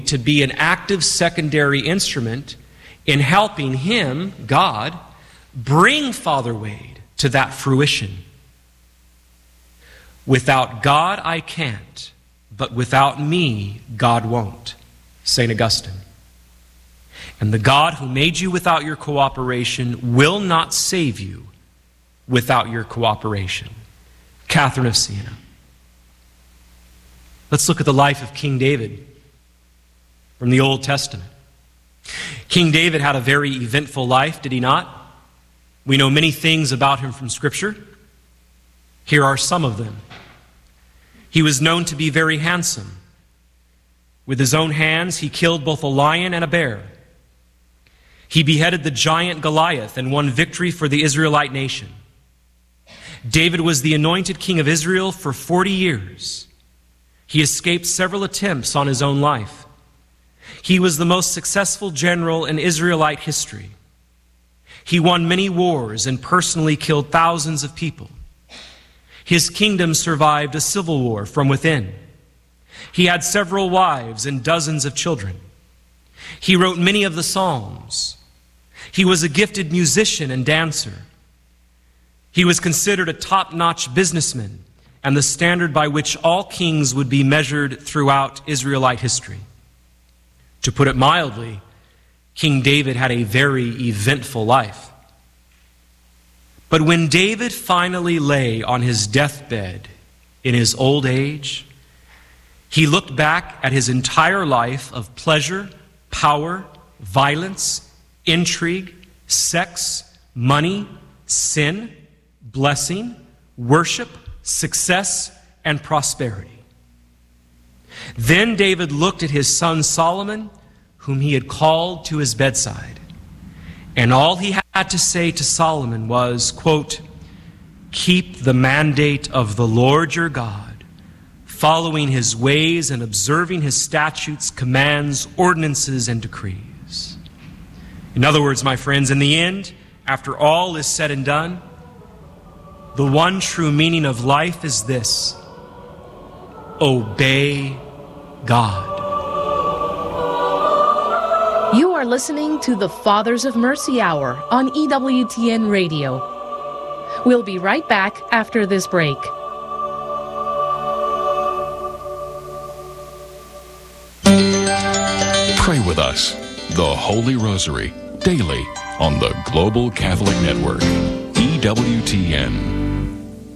to be an active secondary instrument in helping him, God, bring Father Wade to that fruition. Without God, I can't, but without me, God won't. St. Augustine. And the God who made you without your cooperation will not save you without your cooperation. Catherine of Siena. Let's look at the life of King David from the Old Testament. King David had a very eventful life, did he not? We know many things about him from Scripture. Here are some of them. He was known to be very handsome. With his own hands, he killed both a lion and a bear. He beheaded the giant Goliath and won victory for the Israelite nation. David was the anointed king of Israel for 40 years. He escaped several attempts on his own life. He was the most successful general in Israelite history. He won many wars and personally killed thousands of people. His kingdom survived a civil war from within. He had several wives and dozens of children. He wrote many of the Psalms. He was a gifted musician and dancer. He was considered a top-notch businessman and the standard by which all kings would be measured throughout Israelite history. To put it mildly, King David had a very eventful life. But when David finally lay on his deathbed in his old age, he looked back at his entire life of pleasure, power, violence, intrigue, sex, money, sin, blessing, worship, success, and prosperity. Then David looked at his son Solomon, whom he had called to his bedside. And all he had to say to Solomon was, quote, "Keep the mandate of the Lord your God, following his ways and observing his statutes, commands, ordinances, and decrees." In other words, my friends, in the end, after all is said and done, the one true meaning of life is this: obey God. You are listening to the Fathers of Mercy Hour on EWTN Radio. We'll be right back after this break. Pray with us, the Holy Rosary, daily on the Global Catholic Network, EWTN.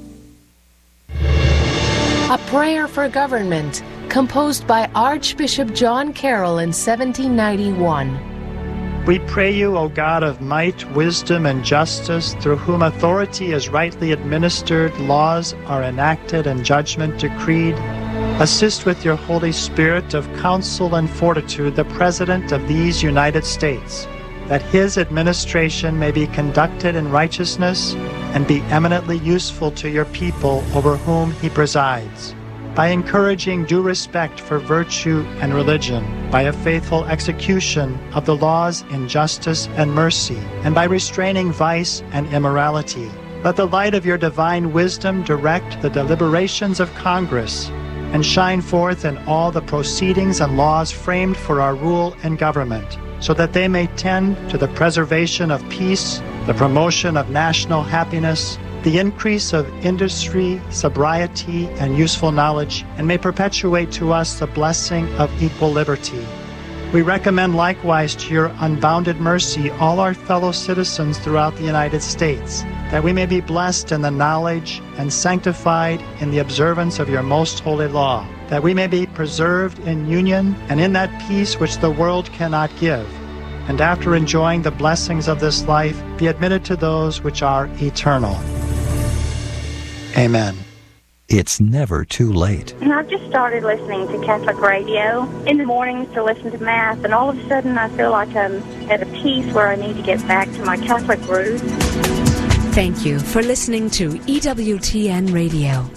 A Prayer for Government, composed by Archbishop John Carroll in 1791. We pray you, O God of might, wisdom, and justice, through whom authority is rightly administered, laws are enacted, and judgment decreed. Assist with your Holy Spirit of counsel and fortitude the President of these United States, that his administration may be conducted in righteousness and be eminently useful to your people over whom he presides, by encouraging due respect for virtue and religion, by a faithful execution of the laws in justice and mercy, and by restraining vice and immorality. Let the light of your divine wisdom direct the deliberations of Congress and shine forth in all the proceedings and laws framed for our rule and government, so that they may tend to the preservation of peace, the promotion of national happiness, the increase of industry, sobriety, and useful knowledge, and may perpetuate to us the blessing of equal liberty. We recommend likewise to your unbounded mercy all our fellow citizens throughout the United States, that we may be blessed in the knowledge and sanctified in the observance of your most holy law, that we may be preserved in union and in that peace which the world cannot give, and after enjoying the blessings of this life, be admitted to those which are eternal. Amen. It's never too late. And I've just started listening to Catholic radio in the mornings to listen to Mass, and all of a sudden I feel like I'm at a peace where I need to get back to my Catholic roots. Thank you for listening to EWTN Radio.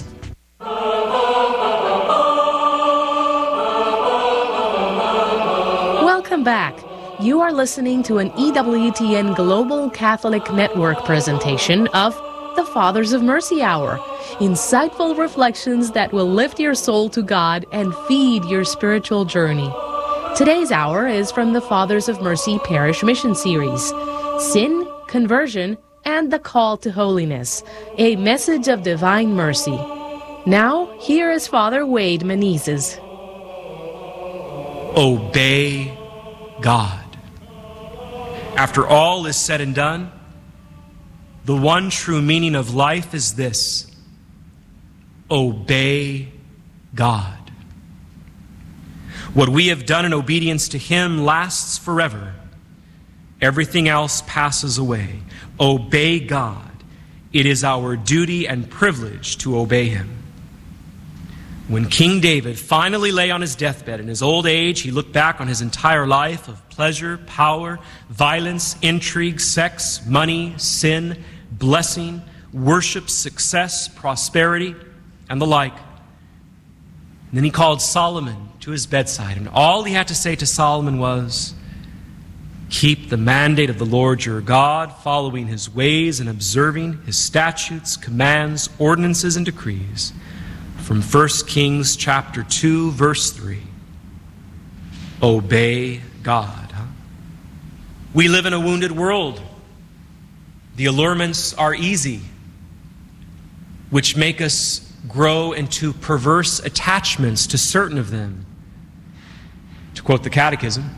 Welcome back. You are listening to an EWTN Global Catholic Network presentation of the Fathers of Mercy Hour. Insightful reflections that will lift your soul to God and feed your spiritual journey. Today's hour is from the Fathers of Mercy Parish Mission Series, Sin, Conversion, and the Call to Holiness, a message of divine mercy. Now, here is Father Wade Menezes. Obey God. After all is said and done, the one true meaning of life is this: obey God. What we have done in obedience to Him lasts forever. Everything else passes away. Obey God. It is our duty and privilege to obey Him. When King David finally lay on his deathbed in his old age, he looked back on his entire life of pleasure, power, violence, intrigue, sex, money, sin, blessing, worship, success, prosperity, and the like. And then he called Solomon to his bedside, and all he had to say to Solomon was, keep the mandate of the Lord your God, following His ways and observing His statutes, commands, ordinances, and decrees. From 1 Kings chapter 2, verse 3. Obey God. We live in a wounded world. The allurements are easy, which make us grow into perverse attachments to certain of them. To quote the Catechism,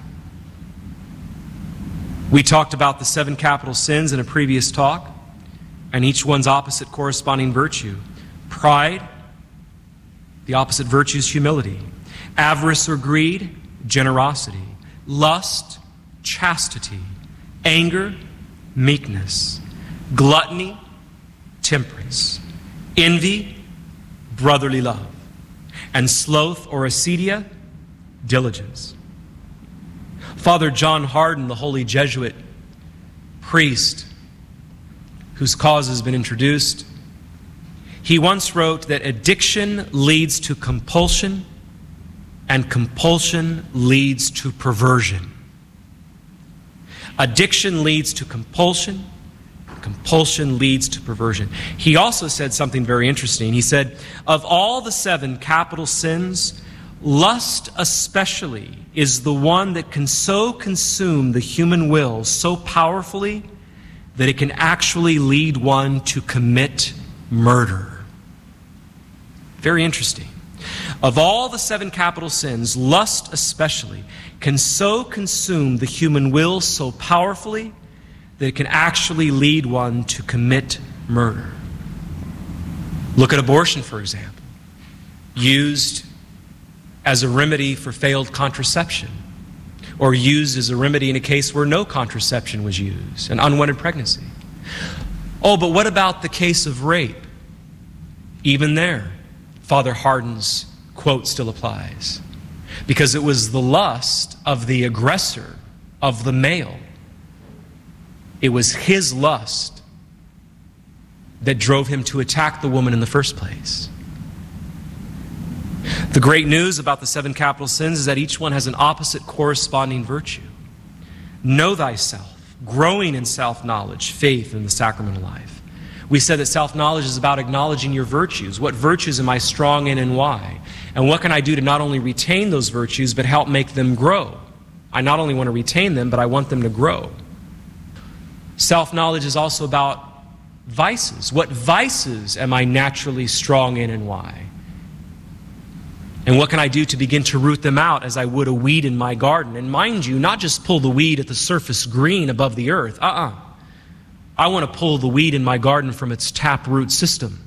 we talked about the 7 capital sins in a previous talk, and each one's opposite corresponding virtue. Pride, the opposite virtue is humility. Avarice or greed, generosity. Lust, chastity. Anger, meekness. Gluttony, temperance. Envy, brotherly love. And sloth or acedia, diligence. Father John Hardin, the holy Jesuit priest whose cause has been introduced, he once wrote that addiction leads to compulsion and compulsion leads to perversion. Addiction leads to compulsion, compulsion leads to perversion. He also said something very interesting. He said, of all the 7 capital sins, lust especially is the one that can so consume the human will so powerfully that it can actually lead one to commit murder. Very interesting. Of all the 7 capital sins, lust especially can so consume the human will so powerfully that it can actually lead one to commit murder. Look at abortion, for example, used as a remedy for failed contraception, or used as a remedy in a case where no contraception was used, an unwanted pregnancy. Oh, but what about the case of rape? Even there, Father Hardin's quote still applies, because it was the lust of the aggressor, of the male. It was his lust that drove him to attack the woman in the first place. The great news about the 7 capital sins is that each one has an opposite corresponding virtue. Know thyself, growing in self-knowledge, faith, and the sacramental life. We said that self-knowledge is about acknowledging your virtues. What virtues am I strong in and why? And what can I do to not only retain those virtues, but help make them grow? I not only want to retain them, but I want them to grow. Self-knowledge is also about vices. What vices am I naturally strong in and why? And what can I do to begin to root them out as I would a weed in my garden? And mind you, not just pull the weed at the surface green above the earth. I want to pull the weed in my garden from its taproot system.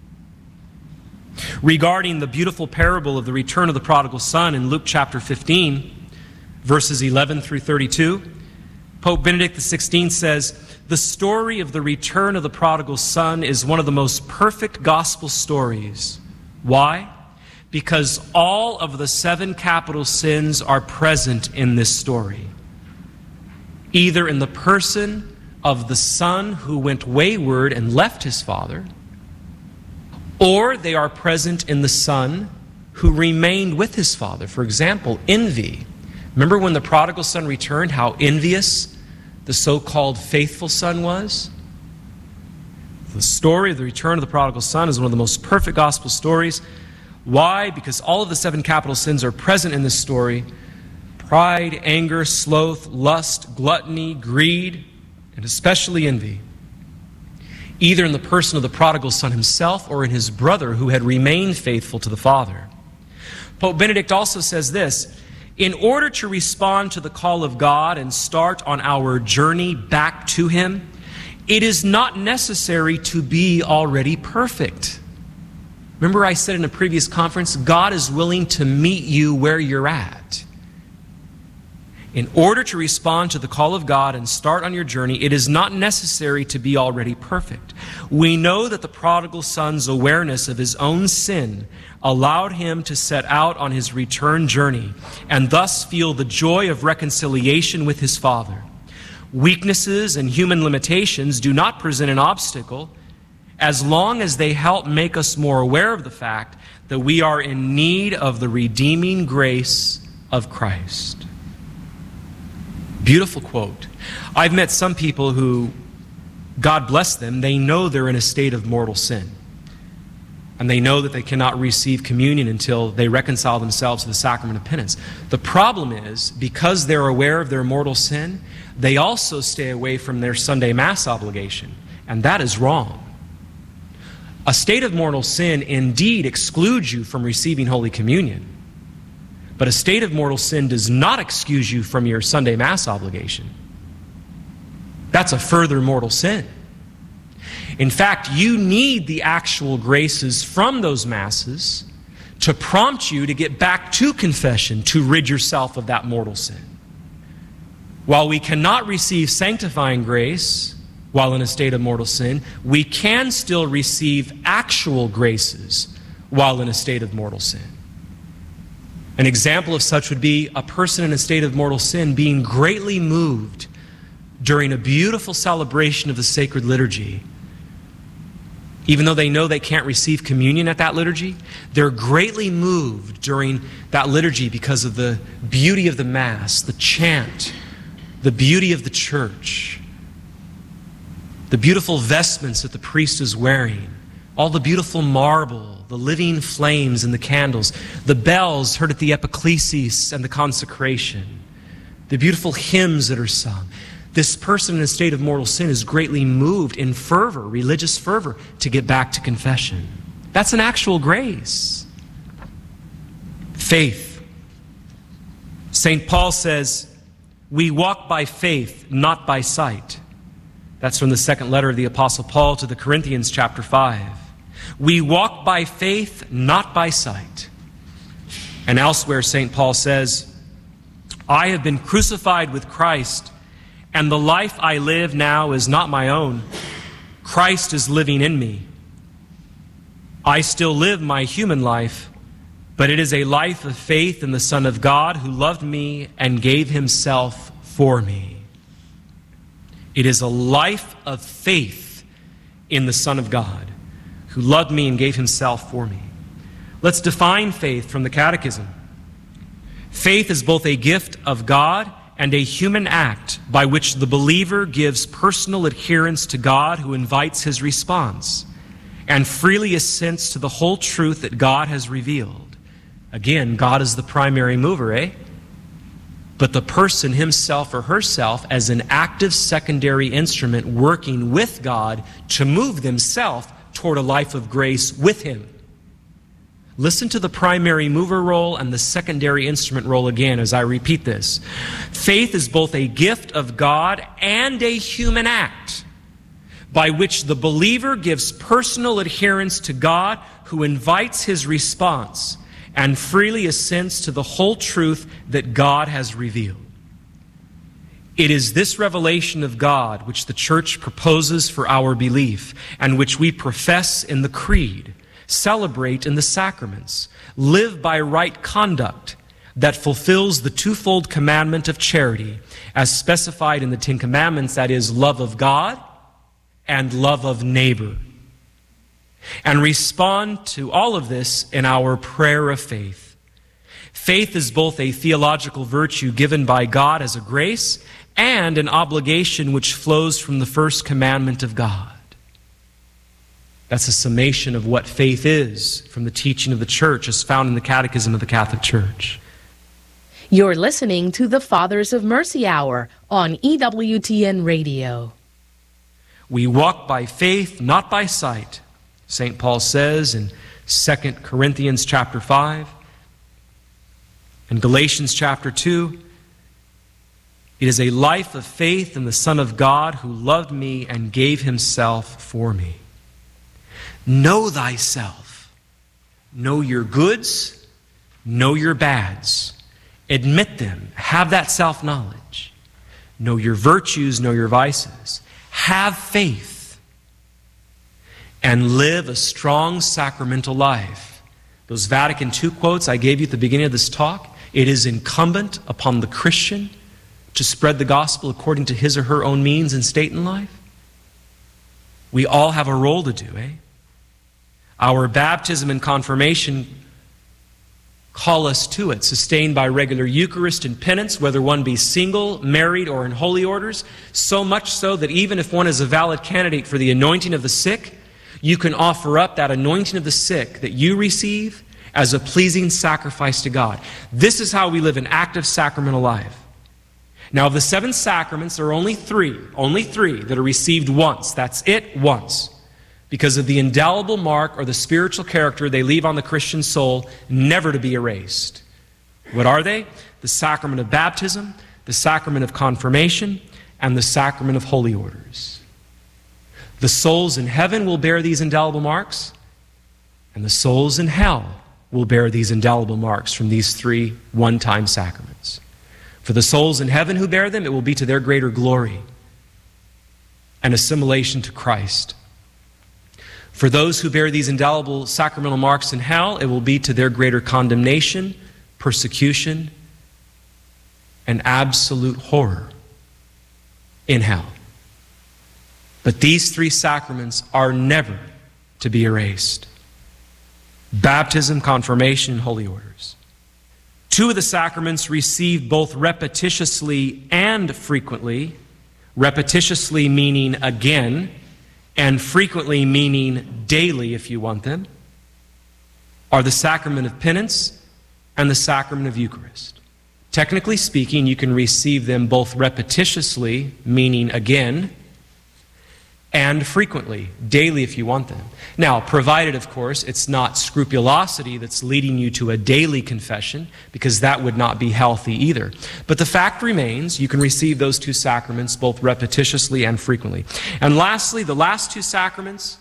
Regarding the beautiful parable of the return of the prodigal son in Luke chapter 15, verses 11 through 32, Pope Benedict XVI says, the story of the return of the prodigal son is one of the most perfect gospel stories. Why? Because all of the 7 capital sins are present in this story. Either in the person of the son who went wayward and left his father, or they are present in the son who remained with his father. For example, envy. Remember when the prodigal son returned, how envious the so-called faithful son was? The story of the return of the prodigal son is one of the most perfect gospel stories. Why? Because all of the 7 capital sins are present in this story, pride, anger, sloth, lust, gluttony, greed, and especially envy, either in the person of the prodigal son himself or in his brother who had remained faithful to the Father. Pope Benedict also says this: in order to respond to the call of God and start on our journey back to Him, it is not necessary to be already perfect. Remember I said in a previous conference, God is willing to meet you where you're at. In order to respond to the call of God and start on your journey, it is not necessary to be already perfect. We know that the prodigal son's awareness of his own sin allowed him to set out on his return journey and thus feel the joy of reconciliation with his Father. Weaknesses and human limitations do not present an obstacle as long as they help make us more aware of the fact that we are in need of the redeeming grace of Christ. Beautiful quote. I've met some people who, God bless them, they know they're in a state of mortal sin. And they know that they cannot receive communion until they reconcile themselves to the sacrament of penance. The problem is, because they're aware of their mortal sin, they also stay away from their Sunday Mass obligation. And that is wrong. A state of mortal sin indeed excludes you from receiving Holy Communion. But a state of mortal sin does not excuse you from your Sunday Mass obligation. That's a further mortal sin. In fact, you need the actual graces from those Masses to prompt you to get back to confession, to rid yourself of that mortal sin. While we cannot receive sanctifying grace while in a state of mortal sin, we can still receive actual graces while in a state of mortal sin. An example of such would be a person in a state of mortal sin being greatly moved during a beautiful celebration of the sacred liturgy. Even though they know they can't receive communion at that liturgy, they're greatly moved during that liturgy because of the beauty of the Mass, the chant, the beauty of the church, the beautiful vestments that the priest is wearing, all the beautiful marble, the living flames in the candles, the bells heard at the epiclesis and the consecration, the beautiful hymns that are sung. This person in a state of mortal sin is greatly moved in fervor, religious fervor, to get back to confession. That's an actual grace. Faith. St. Paul says, we walk by faith, not by sight. That's from the second letter of the Apostle Paul to the Corinthians, chapter 5. We walk by faith, not by sight. And elsewhere, St. Paul says, I have been crucified with Christ, and the life I live now is not my own. Christ is living in me. I still live my human life, but it is a life of faith in the Son of God who loved me and gave Himself for me. It is a life of faith in the Son of God who loved me and gave Himself for me. Let's define faith from the Catechism. Faith is both a gift of God and a human act by which the believer gives personal adherence to God who invites his response and freely assents to the whole truth that God has revealed. Again, God is the primary mover, But the person himself or herself as an active secondary instrument working with God to move themselves toward a life of grace with Him. Listen to the primary mover role and the secondary instrument role again as I repeat this. Faith is both a gift of God and a human act by which the believer gives personal adherence to God who invites his response and freely assents to the whole truth that God has revealed. It is this revelation of God which the Church proposes for our belief and which we profess in the Creed, celebrate in the sacraments, live by right conduct that fulfills the twofold commandment of charity as specified in the Ten Commandments, that is, love of God and love of neighbor. And respond to all of this in our prayer of faith. Faith is both a theological virtue given by God as a grace and an obligation which flows from the first commandment of God. That's a summation of what faith is from the teaching of the Church as found in the Catechism of the Catholic Church. You're listening to the Fathers of Mercy Hour on EWTN Radio. We walk by faith, not by sight, St. Paul says in 2 Corinthians chapter 5 and Galatians chapter 2. It is a life of faith in the Son of God who loved me and gave himself for me. Know thyself. Know your goods. Know your bads. Admit them. Have that self-knowledge. Know your virtues. Know your vices. Have faith. And live a strong sacramental life. Those Vatican II quotes I gave you at the beginning of this talk, it is incumbent upon the Christian to spread the gospel according to his or her own means and state in life. We all have a role to do, Our baptism and confirmation call us to it, sustained by regular Eucharist and penance, whether one be single, married, or in holy orders, so much so that even if one is a valid candidate for the anointing of the sick, you can offer up that anointing of the sick that you receive as a pleasing sacrifice to God. This is how we live an active sacramental life. Now, of the 7 sacraments, there are only three that are received once. That's it, once. Because of the indelible mark or the spiritual character they leave on the Christian soul, never to be erased. What are they? The sacrament of baptism, the sacrament of confirmation, and the sacrament of holy orders. The souls in heaven will bear these indelible marks, and the souls in hell will bear these indelible marks from these 3 one-time sacraments. For the souls in heaven who bear them, it will be to their greater glory and assimilation to Christ. For those who bear these indelible sacramental marks in hell, it will be to their greater condemnation, persecution, and absolute horror in hell. But these 3 sacraments are never to be erased: baptism, confirmation, and holy orders. 2 of the sacraments received both repetitiously and frequently. Repetitiously meaning again, and frequently meaning daily if you want them, are the sacrament of penance and the sacrament of Eucharist. Technically speaking, you can receive them both repetitiously, meaning again, and frequently, daily if you want them. Now, provided, of course, it's not scrupulosity that's leading you to a daily confession, because that would not be healthy either. But the fact remains, you can receive those 2 sacraments both repetitiously and frequently. And lastly, the last 2 sacraments,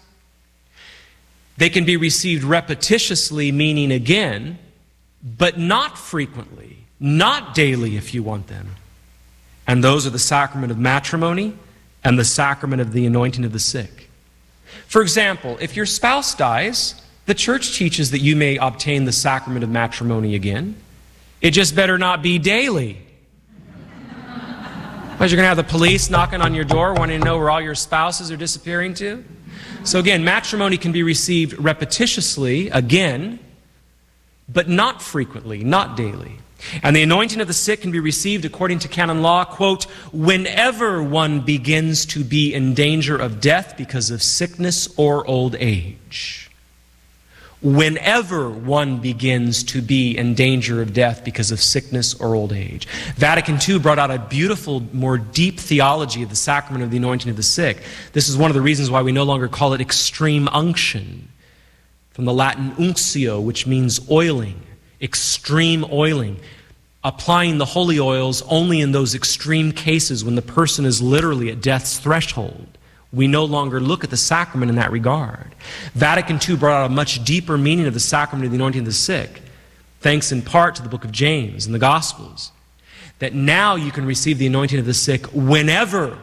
they can be received repetitiously, meaning again, but not frequently, not daily if you want them. And those are the sacrament of matrimony and the sacrament of the anointing of the sick. For example, if your spouse dies, the church teaches that you may obtain the sacrament of matrimony again. It just better not be daily. Because you're going to have the police knocking on your door wanting to know where all your spouses are disappearing to. So again, matrimony can be received repetitiously, again, but not frequently, not daily. And the anointing of the sick can be received according to canon law, quote, whenever one begins to be in danger of death because of sickness or old age. Whenever one begins to be in danger of death because of sickness or old age. Vatican II brought out a beautiful, more deep theology of the sacrament of the anointing of the sick. This is one of the reasons why we no longer call it extreme unction, from the Latin unctio, which means oiling. Extreme oiling, applying the holy oils only in those extreme cases when the person is literally at death's threshold. We no longer look at the sacrament in that regard. Vatican II brought out a much deeper meaning of the sacrament of the anointing of the sick, thanks in part to the book of James and the Gospels, that now you can receive the anointing of the sick whenever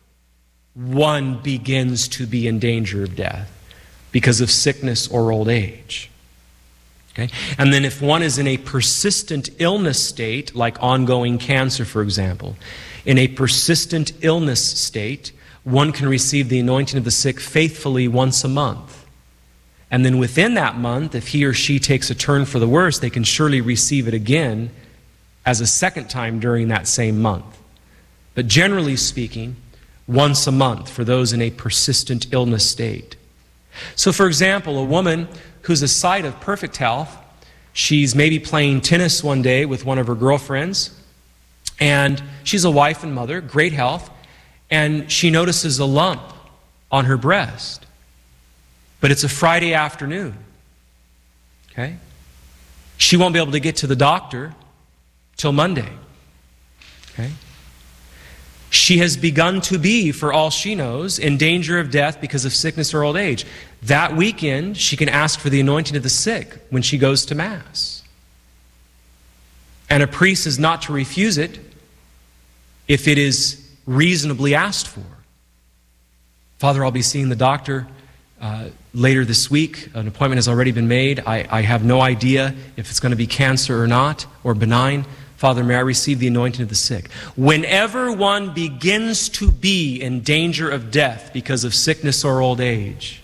one begins to be in danger of death because of sickness or old age. Okay? And then if one is in a persistent illness state, like ongoing cancer, for example, in a persistent illness state, one can receive the anointing of the sick faithfully once a month. And then within that month, if he or she takes a turn for the worse, they can surely receive it again as a second time during that same month. But generally speaking, once a month for those in a persistent illness state. So for example, a woman who's a site of perfect health, She's maybe playing tennis one day with one of her girlfriends, and she's a wife and mother, great health, and she notices a lump on her breast. But it's a Friday afternoon. Okay? She won't be able to get to the doctor till Monday. Okay? She has begun to be, for all she knows, in danger of death because of sickness or old age. That weekend, she can ask for the anointing of the sick when she goes to Mass. And a priest is not to refuse it if it is reasonably asked for. Father, I'll be seeing the doctor later this week. An appointment has already been made. I have no idea if it's going to be cancer or not, or benign. Father, may I receive the anointing of the sick. Whenever one begins to be in danger of death because of sickness or old age,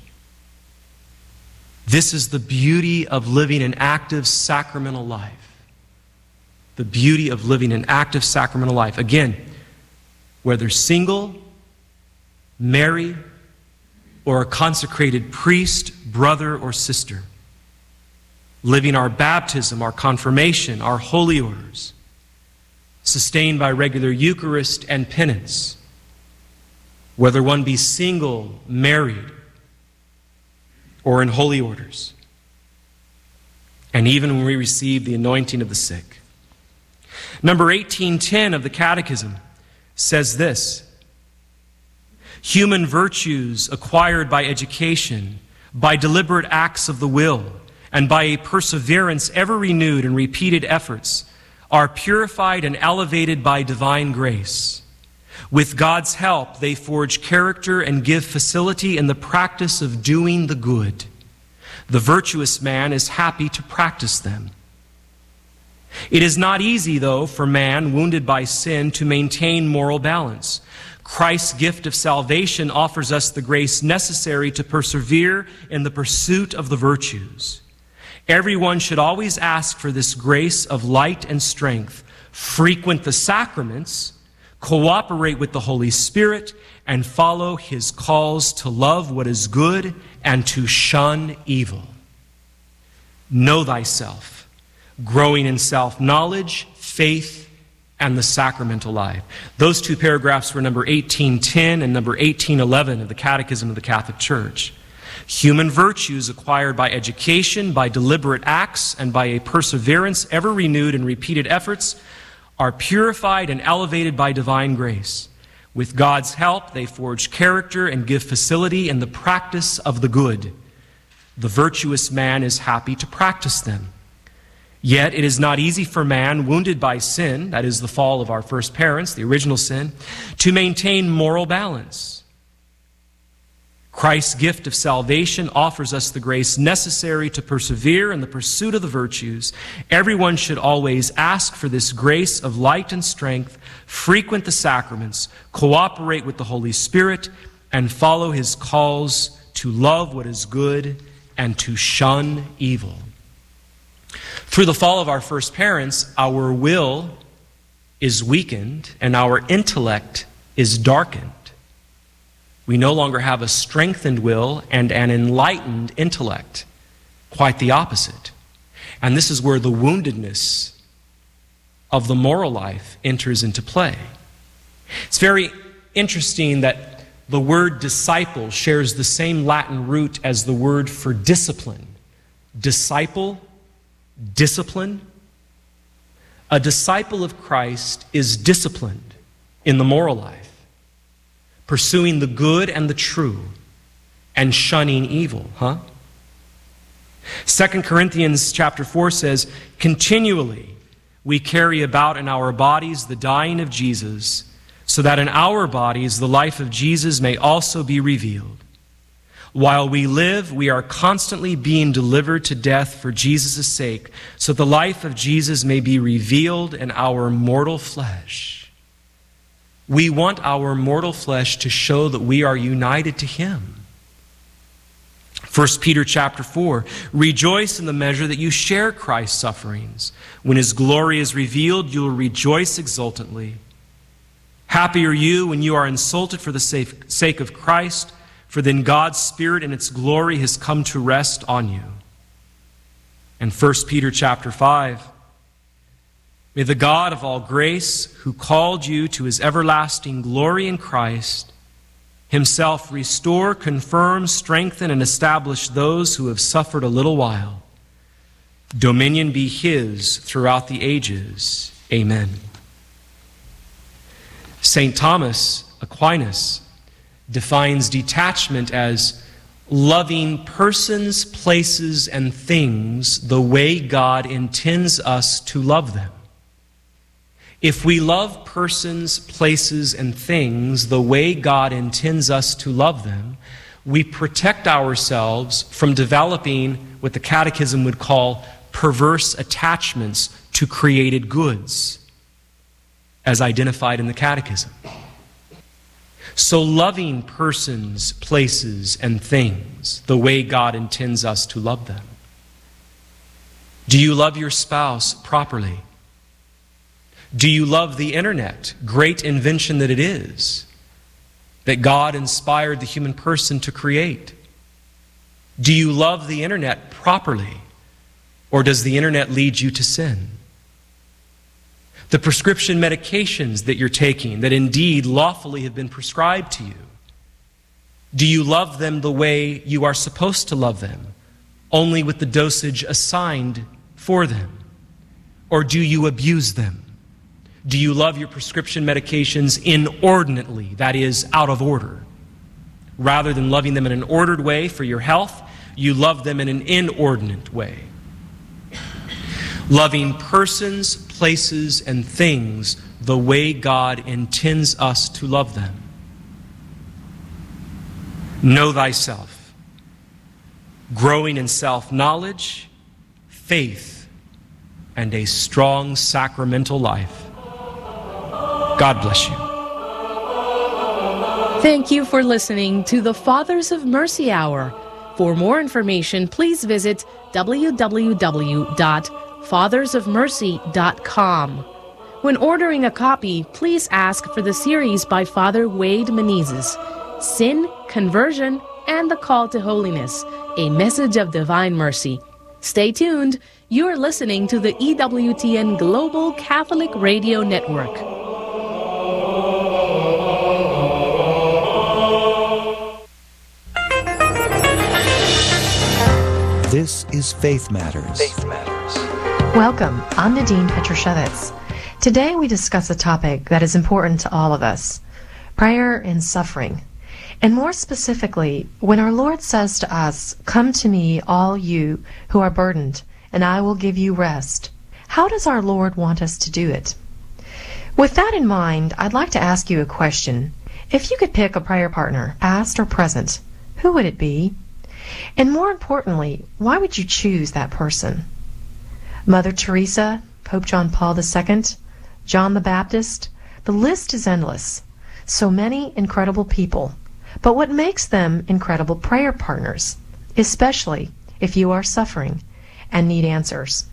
this is the beauty of living an active sacramental life. The beauty of living an active sacramental life. Again, whether single, married, or a consecrated priest, brother, or sister, living our baptism, our confirmation, our holy orders, sustained by regular Eucharist and penance, whether one be single, married, or in holy orders, and even when we receive the anointing of the sick. Number 1810 of the Catechism says this: human virtues acquired by education, by deliberate acts of the will, and by a perseverance ever renewed in repeated efforts, are purified and elevated by divine grace. With God's help, they forge character and give facility in the practice of doing the good. The virtuous man is happy to practice them. It is not easy, though, for man wounded by sin to maintain moral balance. Christ's gift of salvation offers us the grace necessary to persevere in the pursuit of the virtues. Everyone should always ask for this grace of light and strength, frequent the sacraments, cooperate with the Holy Spirit, and follow His calls to love what is good and to shun evil. Know thyself, growing in self-knowledge, faith, and the sacramental life. Those two paragraphs were number 1810 and number 1811 of the Catechism of the Catholic Church. Human virtues acquired by education, by deliberate acts, and by a perseverance ever renewed in repeated efforts are purified and elevated by divine grace. With God's help, they forge character and give facility in the practice of the good. The virtuous man is happy to practice them. Yet it is not easy for man wounded by sin, that is the fall of our first parents, the original sin, to maintain moral balance. Christ's gift of salvation offers us the grace necessary to persevere in the pursuit of the virtues. Everyone should always ask for this grace of light and strength, frequent the sacraments, cooperate with the Holy Spirit, and follow His calls to love what is good and to shun evil. Through the fall of our first parents, our will is weakened and our intellect is darkened. We no longer have a strengthened will and an enlightened intellect. Quite the opposite. And this is where the woundedness of the moral life enters into play. It's very interesting that the word disciple shares the same Latin root as the word for discipline. Disciple, discipline. A disciple of Christ is disciplined in the moral life, pursuing the good and the true, and shunning evil, 2 Corinthians chapter 4 says, continually we carry about in our bodies the dying of Jesus, so that in our bodies the life of Jesus may also be revealed. While we live, we are constantly being delivered to death for Jesus' sake, so the life of Jesus may be revealed in our mortal flesh. We want our mortal flesh to show that we are united to Him. 1 Peter chapter 4, rejoice in the measure that you share Christ's sufferings. When His glory is revealed, you will rejoice exultantly. Happy are you when you are insulted for the sake of Christ, for then God's Spirit in its glory has come to rest on you. And 1 Peter chapter 5, may the God of all grace, who called you to his everlasting glory in Christ, himself restore, confirm, strengthen, and establish those who have suffered a little while. Dominion be his throughout the ages. Amen. St. Thomas Aquinas defines detachment as loving persons, places, and things the way God intends us to love them. If we love persons, places, and things the way God intends us to love them, we protect ourselves from developing what the Catechism would call perverse attachments to created goods, as identified in the Catechism. So loving persons, places, and things the way God intends us to love them. Do you love your spouse properly? Do you love the internet, great invention that it is, that God inspired the human person to create? Do you love the internet properly, or does the internet lead you to sin? The prescription medications that you're taking that indeed lawfully have been prescribed to you, do you love them the way you are supposed to love them, only with the dosage assigned for them? Or do you abuse them? Do you love your prescription medications inordinately, that is, out of order? Rather than loving them in an ordered way for your health, you love them in an inordinate way. Loving persons, places, and things the way God intends us to love them. Know thyself. Growing in self-knowledge, faith, and a strong sacramental life. God bless you. Thank you for listening to the Fathers of Mercy Hour. For more information, please visit www.fathersofmercy.com. When ordering a copy, please ask for the series by Father Wade Menezes, Sin, Conversion, and the Call to Holiness, a message of divine mercy. Stay tuned. You're listening to the EWTN Global Catholic Radio Network. This is Faith Matters. Welcome. I'm Nadine Petrushevitz. Today we discuss a topic that is important to all of us, prayer and suffering. And more specifically, when our Lord says to us, "Come to me, all you who are burdened, and I will give you rest," how does our Lord want us to do it? With that in mind, I'd like to ask you a question. If you could pick a prayer partner, past or present, who would it be? And more importantly, why would you choose that person? Mother Teresa, Pope John Paul II, John the Baptist, the list is endless. So many incredible people. But what makes them incredible prayer partners, especially if you are suffering and need answers?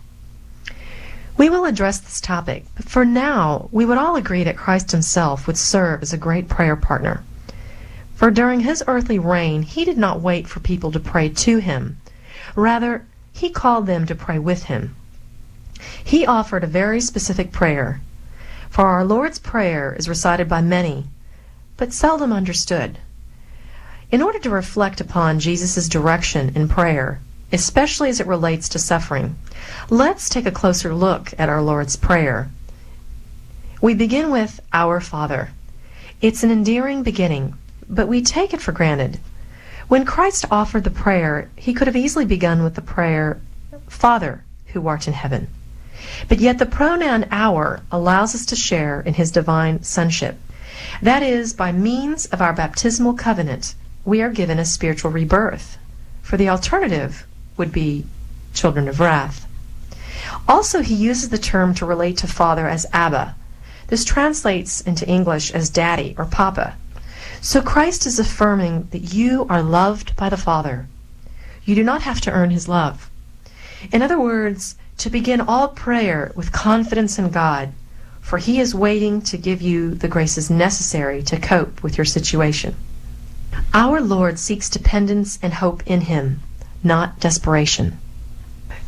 We will address this topic, but for now, we would all agree that Christ himself would serve as a great prayer partner. For during his earthly reign, he did not wait for people to pray to him. Rather, he called them to pray with him. He offered a very specific prayer. For our Lord's Prayer is recited by many, but seldom understood. In order to reflect upon Jesus' direction in prayer, especially as it relates to suffering, let's take a closer look at our Lord's Prayer. We begin with Our Father. It's an endearing beginning, but we take it for granted. When Christ offered the prayer, he could have easily begun with the prayer, Father, who art in heaven. But yet the pronoun our allows us to share in his divine sonship. That is, by means of our baptismal covenant, we are given a spiritual rebirth. For the alternative would be children of wrath. Also, he uses the term to relate to Father as Abba. This translates into English as Daddy or Papa. So Christ is affirming that you are loved by the Father. You do not have to earn his love. In other words, to begin all prayer with confidence in God, for he is waiting to give you the graces necessary to cope with your situation. Our Lord seeks dependence and hope in him, not desperation.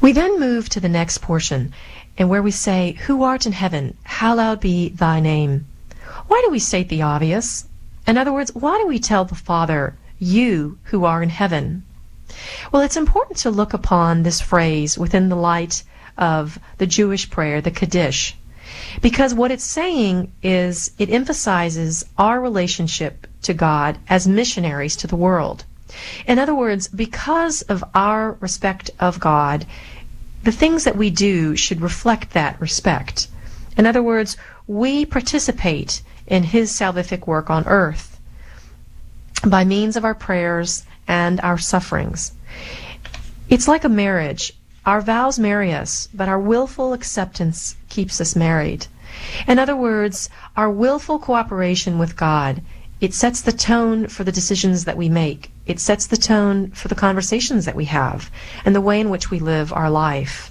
We then move to the next portion, and where we say, "Who art in heaven, hallowed be thy name." Why do we state the obvious? In other words, why do we tell the Father, "You who are in heaven"? Well, it's important to look upon this phrase within the light of the Jewish prayer, the Kaddish, because what it's saying is it emphasizes our relationship to God as missionaries to the world. In other words, because of our respect of God, the things that we do should reflect that respect. In other words, we participate in His salvific work on earth by means of our prayers and our sufferings. It's like a marriage. Our vows marry us, but our willful acceptance keeps us married. In other words, our willful cooperation with God, it sets the tone for the decisions that we make. It sets the tone for the conversations that we have and the way in which we live our life.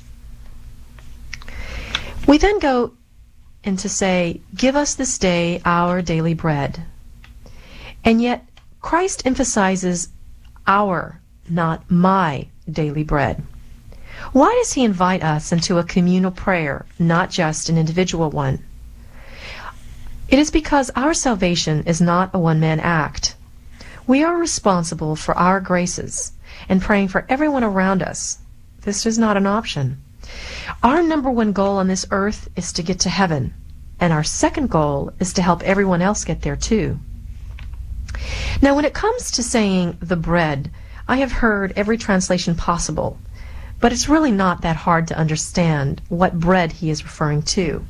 We then go and to say, "Give us this day our daily bread." And yet, Christ emphasizes our, not my, daily bread. Why does He invite us into a communal prayer, not just an individual one? It is because our salvation is not a one-man act. We are responsible for our graces and praying for everyone around us. This is not an option. Our number one goal on this earth is to get to heaven, and our second goal is to help everyone else get there too. Now, when it comes to saying the bread, I have heard every translation possible, but it's really not that hard to understand what bread he is referring to.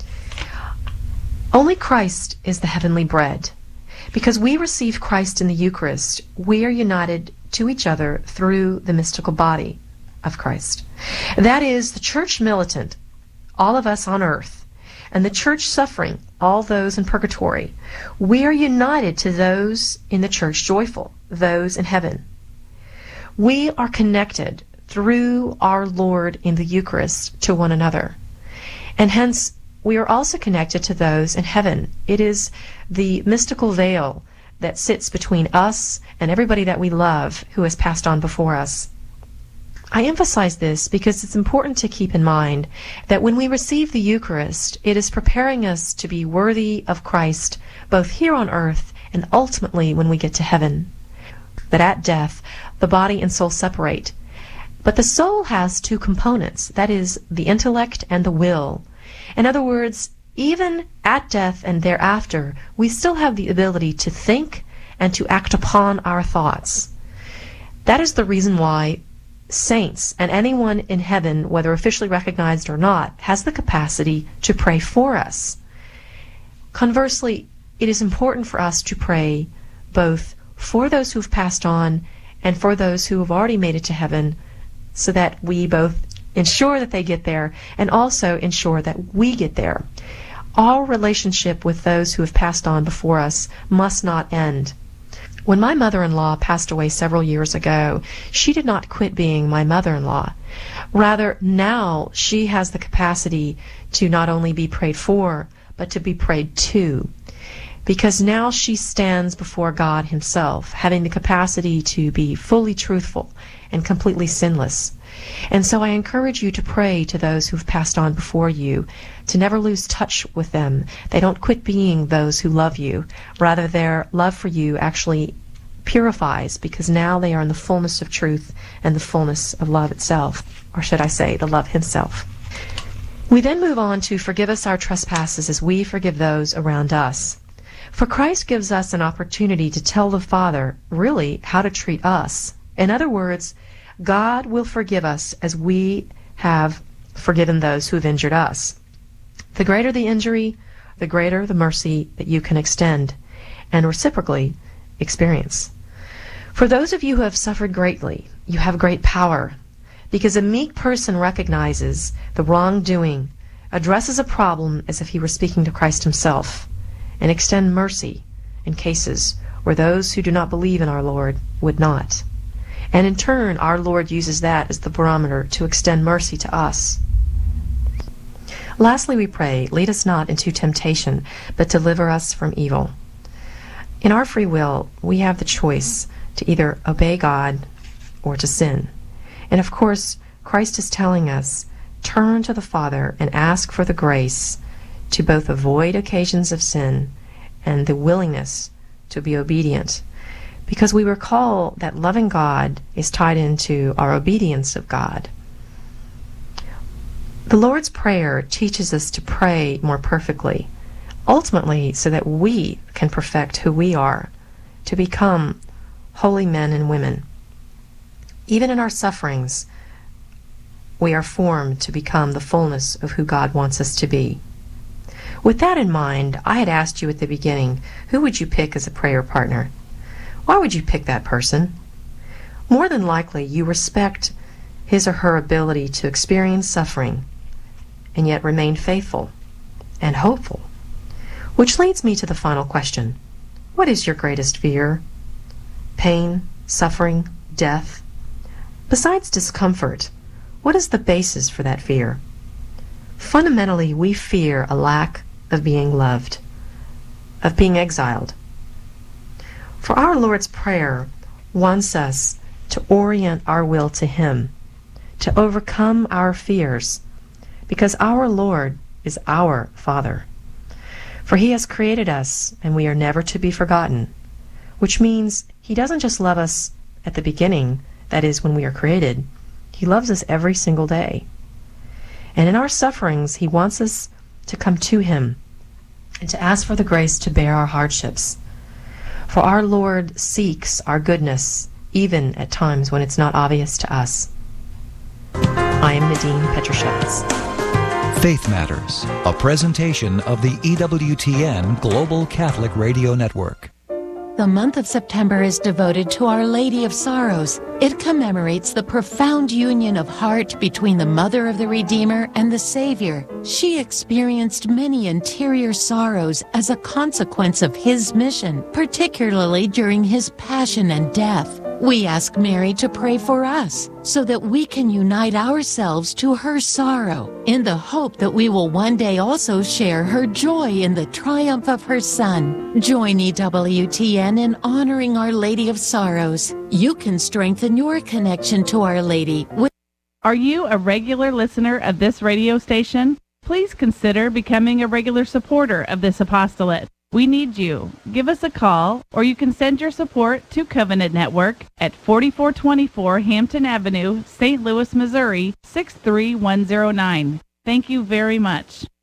Only Christ is the heavenly bread. Because we receive Christ in the Eucharist, we are united to each other through the mystical body of Christ. That is, the church militant, all of us on earth, and the church suffering, all those in purgatory. We are united to those in the church joyful, those in heaven. We are connected through our Lord in the Eucharist to one another. And hence, we are also connected to those in heaven. It is the mystical veil that sits between us and everybody that we love who has passed on before us. I emphasize this because it's important to keep in mind that when we receive the Eucharist, it is preparing us to be worthy of Christ both here on earth and ultimately when we get to heaven. That at death, the body and soul separate. But the soul has two components, that is, the intellect and the will. In other words, even at death and thereafter, we still have the ability to think and to act upon our thoughts. That is the reason why saints and anyone in heaven, whether officially recognized or not, has the capacity to pray for us. Conversely, it is important for us to pray both for those who've passed on and for those who have already made it to heaven, so that we both ensure that they get there and also ensure that we get there. Our relationship with those who have passed on before us must not end. When my mother-in-law passed away several years ago, she did not quit being my mother-in-law. Rather, now she has the capacity to not only be prayed for, but to be prayed to. Because now she stands before God Himself, having the capacity to be fully truthful and completely sinless. And so I encourage you to pray to those who've passed on before you, to never lose touch with them. They don't quit being those who love you. Rather, their love for you actually purifies, because now they are in the fullness of truth and the fullness of love itself, or should I say, the love Himself. We then move on to forgive us our trespasses as we forgive those around us. For Christ gives us an opportunity to tell the Father, really, how to treat us. In other words, God will forgive us as we have forgiven those who have injured us. The greater the injury, the greater the mercy that you can extend and reciprocally experience. For those of you who have suffered greatly, you have great power, because a meek person recognizes the wrongdoing, addresses a problem as if he were speaking to Christ Himself, and extend mercy in cases where those who do not believe in our Lord would not. And in turn, our Lord uses that as the barometer to extend mercy to us. Lastly, we pray, lead us not into temptation, but deliver us from evil. In our free will, we have the choice to either obey God or to sin. And of course, Christ is telling us, turn to the Father and ask for the grace to both avoid occasions of sin and the willingness to be obedient. Because we recall that loving God is tied into our obedience of God. The Lord's Prayer teaches us to pray more perfectly, ultimately so that we can perfect who we are, to become holy men and women. Even in our sufferings, we are formed to become the fullness of who God wants us to be. With that in mind, I had asked you at the beginning, who would you pick as a prayer partner? Why would you pick that person? More than likely, you respect his or her ability to experience suffering and yet remain faithful and hopeful. Which leads me to the final question. What is your greatest fear? Pain, suffering, death? Besides discomfort, what is the basis for that fear? Fundamentally, we fear a lack of being loved, of being exiled. For our Lord's Prayer wants us to orient our will to Him, to overcome our fears, because our Lord is our Father. For He has created us, and we are never to be forgotten, which means He doesn't just love us at the beginning, that is, when we are created. He loves us every single day. And in our sufferings, He wants us to come to Him and to ask for the grace to bear our hardships. For our Lord seeks our goodness, even at times when it's not obvious to us. I am Nadine Petrushevitz. Faith Matters, a presentation of the EWTN Global Catholic Radio Network. The month of September is devoted to Our Lady of Sorrows. It commemorates the profound union of heart between the Mother of the Redeemer and the Savior. She experienced many interior sorrows as a consequence of His mission, particularly during His passion and death. We ask Mary to pray for us so that we can unite ourselves to her sorrow in the hope that we will one day also share her joy in the triumph of her Son. Join EWTN in honoring Our Lady of Sorrows. You can strengthen your connection to Our Lady with... Are you a regular listener of this radio station? Please consider becoming a regular supporter of this apostolate. We need you. Give us a call, or you can send your support to Covenant Network at 4424 Hampton Avenue, St. Louis, Missouri, 63109. Thank you very much.